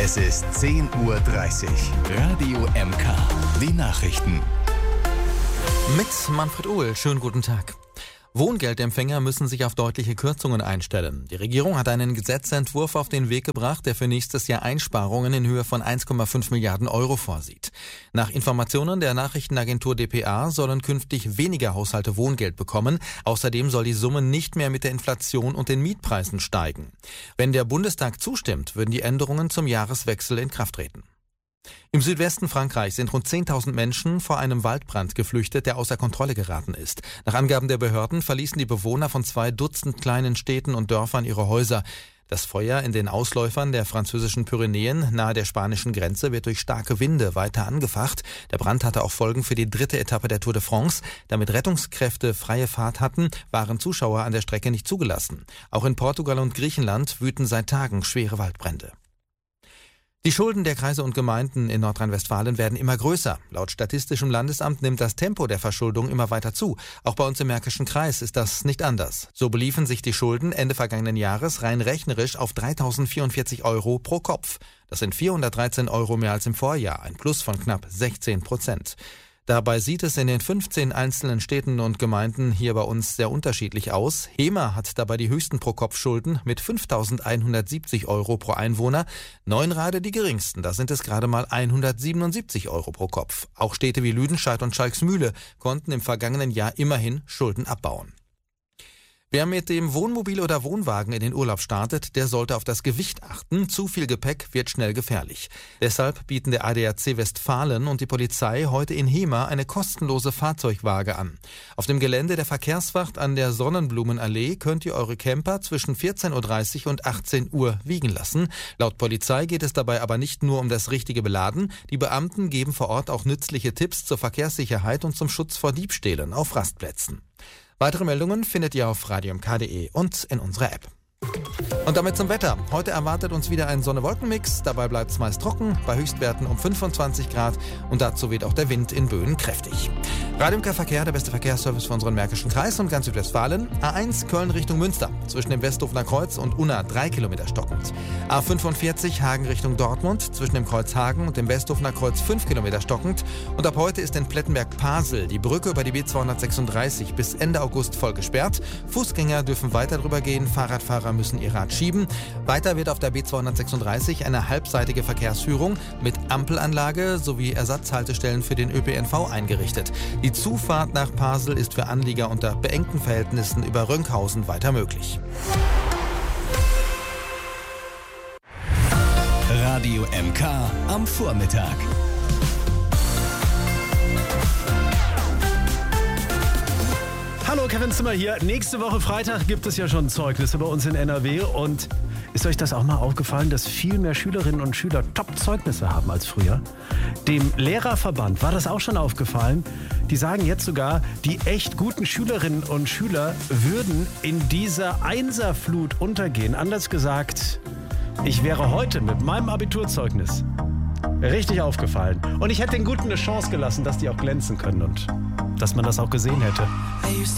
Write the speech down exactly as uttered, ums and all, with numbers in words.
Es ist zehn Uhr dreißig. Radio M K. Die Nachrichten. Mit Manfred Uhl. Schönen guten Tag. Wohngeldempfänger müssen sich auf deutliche Kürzungen einstellen. Die Regierung hat einen Gesetzentwurf auf den Weg gebracht, der für nächstes Jahr Einsparungen in Höhe von eins Komma fünf Milliarden Euro vorsieht. Nach Informationen der Nachrichtenagentur d p a sollen künftig weniger Haushalte Wohngeld bekommen. Außerdem soll die Summe nicht mehr mit der Inflation und den Mietpreisen steigen. Wenn der Bundestag zustimmt, würden die Änderungen zum Jahreswechsel in Kraft treten. Im Südwesten Frankreichs sind rund zehntausend Menschen vor einem Waldbrand geflüchtet, der außer Kontrolle geraten ist. Nach Angaben der Behörden verließen die Bewohner von zwei Dutzend kleinen Städten und Dörfern ihre Häuser. Das Feuer in den Ausläufern der französischen Pyrenäen nahe der spanischen Grenze wird durch starke Winde weiter angefacht. Der Brand hatte auch Folgen für die dritte Etappe der Tour de France. Damit Rettungskräfte freie Fahrt hatten, waren Zuschauer an der Strecke nicht zugelassen. Auch in Portugal und Griechenland wüten seit Tagen schwere Waldbrände. Die Schulden der Kreise und Gemeinden in Nordrhein-Westfalen werden immer größer. Laut Statistischem Landesamt nimmt das Tempo der Verschuldung immer weiter zu. Auch bei uns im Märkischen Kreis ist das nicht anders. So beliefen sich die Schulden Ende vergangenen Jahres rein rechnerisch auf dreitausendvierundvierzig Euro pro Kopf. Das sind vierhundertdreizehn Euro mehr als im Vorjahr, ein Plus von knapp sechzehn Prozent. Dabei sieht es in den fünfzehn einzelnen Städten und Gemeinden hier bei uns sehr unterschiedlich aus. Hemer hat dabei die höchsten Pro-Kopf-Schulden mit fünftausendeinhundertsiebzig Euro pro Einwohner. Neuenrade die geringsten, da sind es gerade mal hundertsiebenundsiebzig Euro pro Kopf. Auch Städte wie Lüdenscheid und Schalksmühle konnten im vergangenen Jahr immerhin Schulden abbauen. Wer mit dem Wohnmobil oder Wohnwagen in den Urlaub startet, der sollte auf das Gewicht achten. Zu viel Gepäck wird schnell gefährlich. Deshalb bieten der A D A C Westfalen und die Polizei heute in Hemer eine kostenlose Fahrzeugwaage an. Auf dem Gelände der Verkehrswacht an der Sonnenblumenallee könnt ihr eure Camper zwischen vierzehn Uhr dreißig und achtzehn Uhr wiegen lassen. Laut Polizei geht es dabei aber nicht nur um das richtige Beladen. Die Beamten geben vor Ort auch nützliche Tipps zur Verkehrssicherheit und zum Schutz vor Diebstählen auf Rastplätzen. Weitere Meldungen findet ihr auf radio m k punkt d e und in unserer App. Und damit zum Wetter. Heute erwartet uns wieder ein Sonne-Wolken-Mix. Dabei bleibt es meist trocken, bei Höchstwerten um fünfundzwanzig Grad. Und dazu weht auch der Wind in Böen kräftig. Radio M K Verkehr, der beste Verkehrsservice für unseren Märkischen Kreis und ganz Südwestfalen. A eins Köln Richtung Münster. Zwischen dem Westhofener Kreuz und Unna drei Kilometer stockend. A fünfundvierzig Hagen Richtung Dortmund. Zwischen dem Kreuz Hagen und dem Westhofener Kreuz fünf Kilometer stockend. Und ab heute ist in Plettenberg-Pasel die Brücke über die B zweihundertsechsunddreißig bis Ende August voll gesperrt. Fußgänger dürfen weiter drüber gehen. Fahrradfahrer müssen ihr Rad schieben. Weiter wird auf der B zweihundertsechsunddreißig eine halbseitige Verkehrsführung mit Ampelanlage sowie Ersatzhaltestellen für den Ö P N V eingerichtet. Die Zufahrt nach Pasel ist für Anlieger unter beengten Verhältnissen über Rönkhausen weiter möglich. Radio M K am Vormittag. Hallo, Kevin Zimmer hier. Nächste Woche Freitag gibt es ja schon Zeugnisse bei uns in N R W. Und ist euch das auch mal aufgefallen, dass viel mehr Schülerinnen und Schüler Top-Zeugnisse haben als früher? Dem Lehrerverband war das auch schon aufgefallen. Die sagen jetzt sogar, die echt guten Schülerinnen und Schüler würden in dieser Einserflut untergehen. Anders gesagt, ich wäre heute mit meinem Abiturzeugnis richtig aufgefallen. Und ich hätte den Guten eine Chance gelassen, dass die auch glänzen können und dass man das auch gesehen hätte.